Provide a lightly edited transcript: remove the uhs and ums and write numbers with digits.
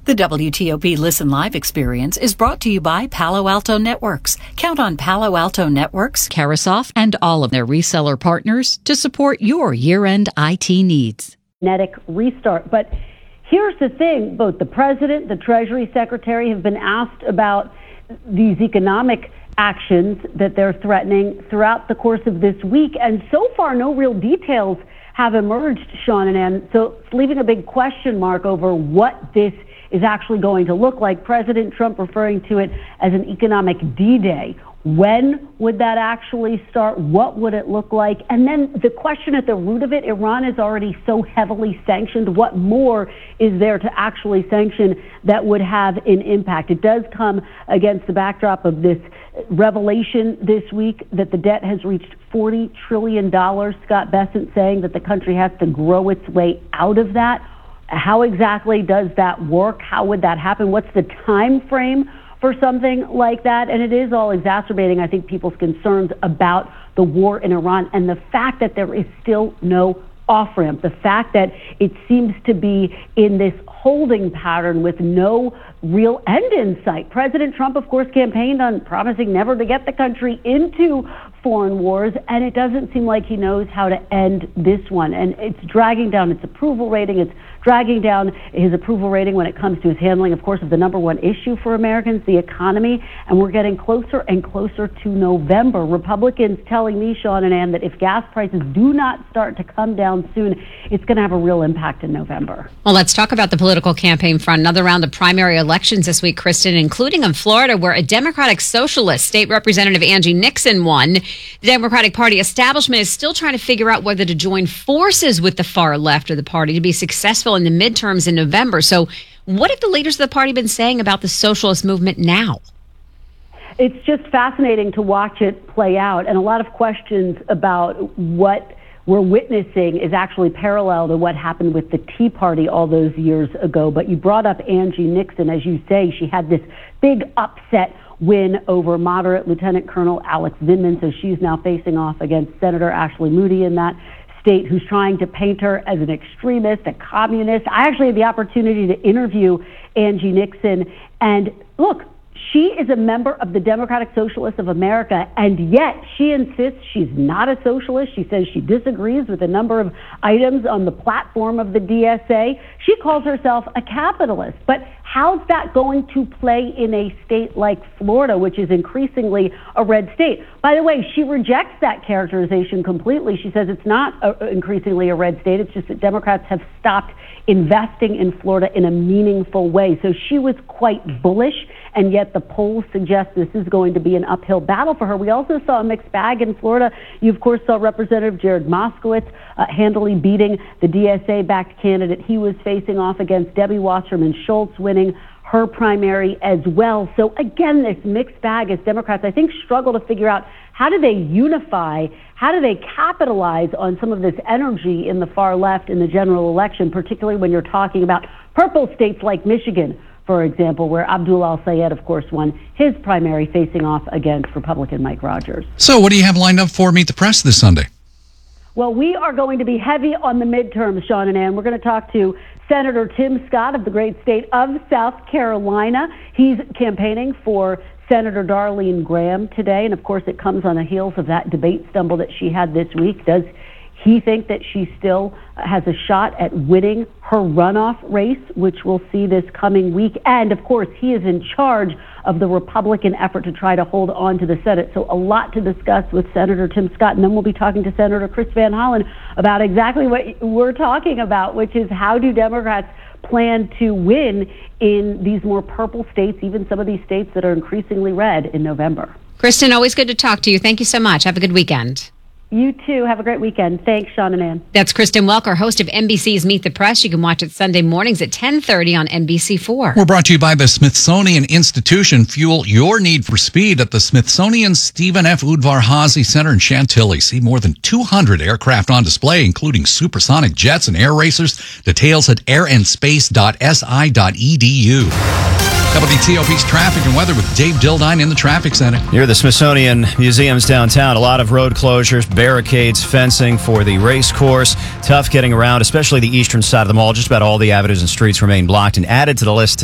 The WTOP Listen Live experience is brought to you by Palo Alto Networks. Count on Palo Alto Networks, Carasoft, and all of their reseller partners to support your year-end IT needs. Genetic restart. But here's the thing, both the president, the Treasury Secretary have been asked about these economic actions that they're threatening throughout the course of this week. And so far, no real details have emerged, Sean and Ann. So it's leaving a big question mark over what this is actually going to look like. President Trump referring to it as an economic D-Day. When would that actually start? What would it look like? And then the question at the root of it, Iran is already so heavily sanctioned. What more is there to actually sanction that would have an impact? It does come against the backdrop of this revelation this week that the debt has reached $40 trillion. Scott Bessent saying that the country has to grow its way out of that. How exactly does that work? How would that happen? What's the time frame for something like that? And it is all exacerbating, I think, people's concerns about the war in Iran and the fact that there is still no off-ramp, the fact that it seems to be in this holding pattern with no real end in sight. President Trump, of course, campaigned on promising never to get the country into foreign wars, and it doesn't seem like he knows how to end this one. And it's dragging down its approval rating. It's dragging down his approval rating when it comes to his handling, of course, of the number one issue for Americans, the economy. And we're getting closer and closer to November. Republicans telling me, Sean and Ann, that if gas prices do not start to come down soon, it's going to have a real impact in November. Well, let's talk about the political campaign front. Another round of primary elections this week, Kristen, including in Florida, where a Democratic Socialist State Representative Angie Nixon won. The Democratic Party establishment is still trying to figure out whether to join forces with the far left of the party to be successful in the midterms in November. So what have the leaders of the party been saying about the socialist movement now? It's just fascinating to watch it play out, and a lot of questions about what we're witnessing is actually parallel to what happened with the Tea Party all those years ago. But you brought up Angie Nixon. As you say, she had this big upset win over moderate Lieutenant Colonel Alex Vindman. So she's now facing off against Senator Ashley Moody in that state, who's trying to paint her as an extremist, a communist. I actually had the opportunity to interview Angie Nixon. And look, she is a member of the Democratic Socialists of America, and yet she insists she's not a socialist. She says she disagrees with a number of items on the platform of the DSA. She calls herself a capitalist. But how's that going to play in a state like Florida, which is increasingly a red state? By the way, she rejects that characterization completely. She says it's not increasingly a red state. It's just that Democrats have stopped investing in Florida in a meaningful way. So she was quite bullish, and yet the polls suggest this is going to be an uphill battle for her. We also saw a mixed bag in Florida. You, of course, saw Representative Jared Moskowitz handily beating the DSA-backed candidate he was facing off against, Debbie Wasserman Schultz, winning her primary as well. So again, this mixed bag as Democrats, I think, struggle to figure out how do they unify, how do they capitalize on some of this energy in the far left in the general election, particularly when you're talking about purple states like Michigan, for example, where Abdul Al-Sayed, of course, won his primary facing off against Republican Mike Rogers. So what do you have lined up for Meet the Press this Sunday? Well, we are going to be heavy on the midterms, Sean and Ann. We're going to talk to Senator Tim Scott of the great state of South Carolina. He's campaigning for Senator Darlene Graham today, and of course it comes on the heels of that debate stumble that she had this week. Does he think that she still has a shot at winning her runoff race, which we'll see this coming week? And of course, he is in charge of the Republican effort to try to hold on to the Senate. So a lot to discuss with Senator Tim Scott. And then we'll be talking to Senator Chris Van Hollen about exactly what we're talking about, which is how do Democrats plan to win in these more purple states, even some of these states that are increasingly red in November. Kristen, always good to talk to you. Thank you so much. Have a good weekend. You too. Have a great weekend. Thanks, Sean and Ann. That's Kristen Welker, host of NBC's Meet the Press. You can watch it Sunday mornings at 10:30 on NBC4. We're brought to you by the Smithsonian Institution. Fuel your need for speed at the Smithsonian Stephen F. Udvar-Hazy Center in Chantilly. See more than 200 aircraft on display, including supersonic jets and air racers. Details at airandspace.si.edu. WTOP's traffic and weather with Dave Dildine in the traffic center. Near the Smithsonian Museums downtown, a lot of road closures, barricades, fencing for the race course. Tough getting around, especially the eastern side of the mall. Just about all the avenues and streets remain blocked, and added to the list